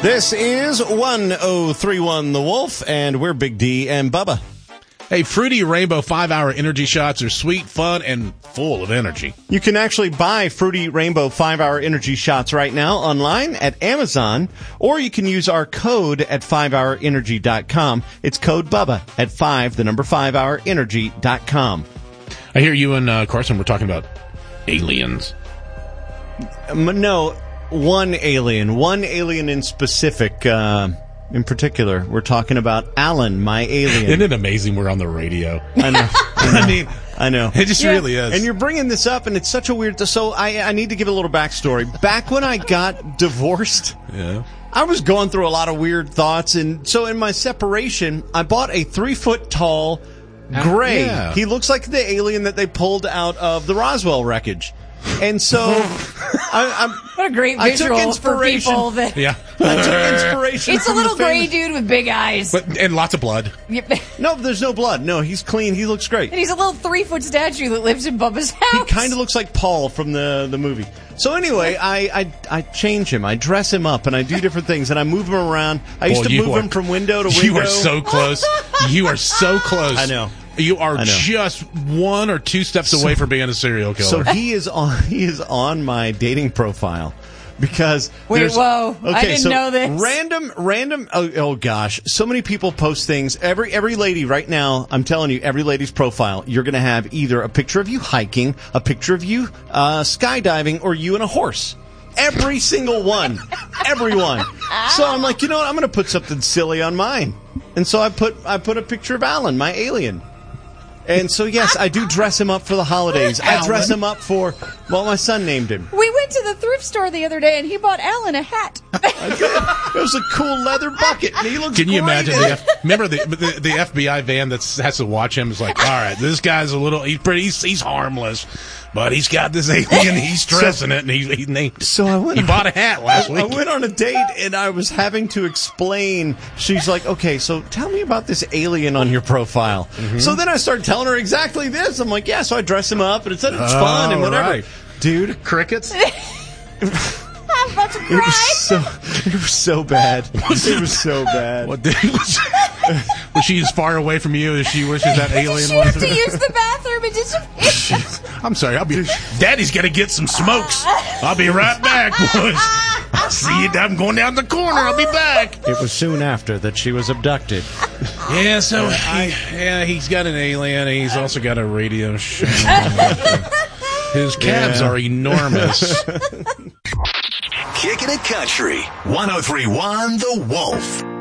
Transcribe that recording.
This is 1031 The Wolf, and we're Big D and Bubba. Hey, Fruity Rainbow 5-hour energy shots are sweet, fun, and full of energy. You can actually buy Fruity Rainbow 5-hour energy shots right now online at Amazon, or you can use our code at 5hourenergy.com. It's code Bubba at 5hourenergy.com. I hear you and Carson were talking about aliens. No, one alien in specific, in particular. We're talking about Alan, my alien. Isn't it amazing we're on the radio? I know. I know. It just really is. And you're bringing this up, and it's such a weird... So I need to give a little backstory. Back when I got divorced, I was going through a lot of weird thoughts, and so in my separation, I bought a 3-foot-tall gray. Yeah. He looks like the alien that they pulled out of the Roswell wreckage. And so, what a great visual for people. That I took inspiration. It's a little gray dude with big eyes, and lots of blood. No, there's no blood. No, he's clean. He looks great. And he's a little 3-foot statue that lives in Bubba's house. He kind of looks like Paul from the movie. So anyway, I change him. I dress him up, and I do different things, and I move him around. I used to move him from window to window. You are so close. You are so close. I know. You are just 1 or 2 steps away from being a serial killer. So he is on my dating profile because I didn't know this. Random. Oh gosh, so many people post things. Every lady right now, I'm telling you, every lady's profile, you're going to have either a picture of you hiking, a picture of you skydiving, or you and a horse. Every single one. Everyone. So I'm like, you know what? I'm going to put something silly on mine. And so I put a picture of Alan, my alien. And so, yes, I do dress him up for the holidays. I dress him up for, well, my son named him. We went to the thrift store the other day, and he bought Alan a hat. It was a cool leather bucket, and he looks Can you great imagine? Remember the FBI van that has to watch him is like, all right, this guy's a little, he's harmless, but he's got this alien, he's dressing it, and he named it. So he bought a hat last week. I went on a date, and I was having to explain. She's like, okay, so tell me about this alien on your profile. Mm-hmm. So then I started telling her exactly this. I'm like, yeah, so I dress him up, and it's fun and whatever. Right. Dude. Crickets? I'm about to cry. It was so bad. It was so bad. What was she as far away from you as she wishes that alien was? Did she have to use the bathroom and I'm sorry. Daddy's got to get some smokes. I'll be right back, boys. See you. I'm going down the corner. I'll be back. It was soon after that she was abducted. Yeah, so he's got an alien. And he's also got a radio show. His calves are enormous. Kicking it country. 1031 The Wolf.